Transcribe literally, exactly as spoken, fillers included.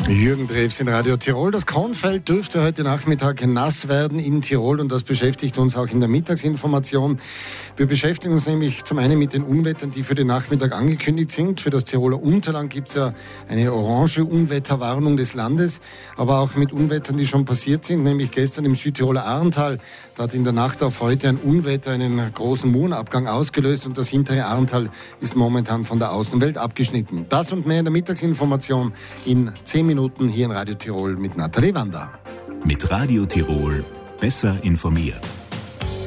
Jürgen Drews in Radio Tirol. Das Kornfeld dürfte heute Nachmittag nass werden in Tirol und das beschäftigt uns auch in der Mittagsinformation. Wir beschäftigen uns nämlich zum einen mit den Unwettern, die für den Nachmittag angekündigt sind. Für das Tiroler Unterland gibt es ja eine orange Unwetterwarnung des Landes, aber auch mit Unwettern, die schon passiert sind, nämlich gestern im Südtiroler Ahrntal. Da hat in der Nacht auf heute ein Unwetter einen großen Murenabgang ausgelöst und das hintere Ahrntal ist momentan von der Außenwelt abgeschnitten. Das und mehr in der Mittagsinformation in zehn Minuten hier in Radio Tirol mit Nathalie Wander. Mit Radio Tirol besser informiert.